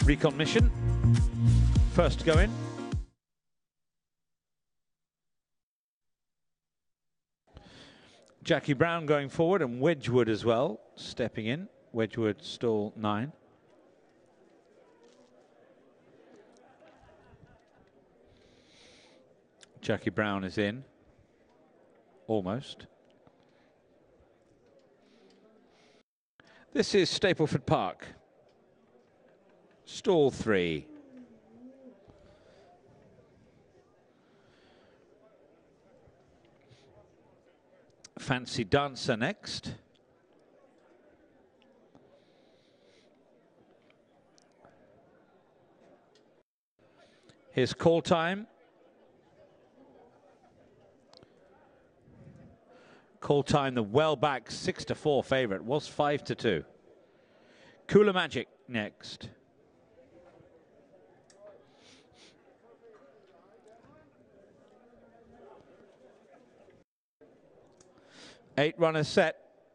Recon Mission, first to go in. Jackie Brown going forward and Wedgwood as well, stepping in. Wedgwood stall 9. Jackie Brown is in, almost. This is Stapleford Park, stall 3. Fancy Dancer next. Here's Call Time. Call Time, the well-back 6-4 favourite, was 5-2. Cooler Magic next. Eight runners set.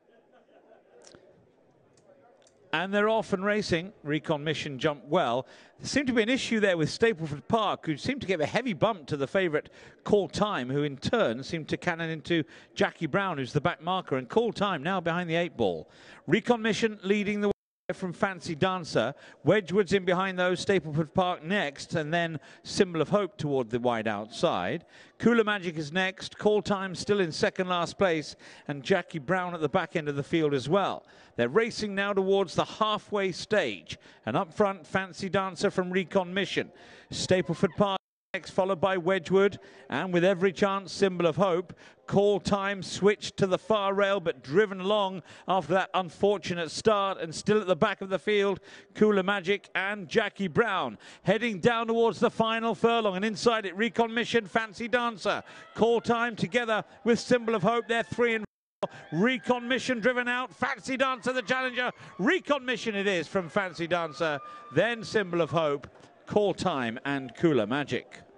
And they're off and racing. Recon Mission jumped well. There seemed to be an issue there with Stapleford Park, who seemed to give a heavy bump to the favourite Call Time, who in turn seemed to cannon into Jackie Brown, who's the back marker. And Call Time now behind the 8 ball. Recon Mission leading the way from Fancy Dancer. Wedgwood's in behind those, Stapleford Park next, and then Symbol of Hope toward the wide outside. Cooler Magic is next, Call Time still in second last place, and Jackie Brown at the back end of the field as well. They're racing now towards the halfway stage, and up front, Fancy Dancer from Recon Mission. Stapleford Park next, followed by Wedgwood, and with every chance, Symbol of Hope. Call Time switched to the far rail, but driven along after that unfortunate start, and still at the back of the field, Cooler Magic and Jackie Brown. Heading down towards the final furlong, and inside it, Recon Mission, Fancy Dancer. Call Time together with Symbol of Hope, they're 3 and 4. Recon Mission driven out, Fancy Dancer the challenger. Recon Mission it is from Fancy Dancer, then Symbol of Hope, Call Time and Cooler Magic.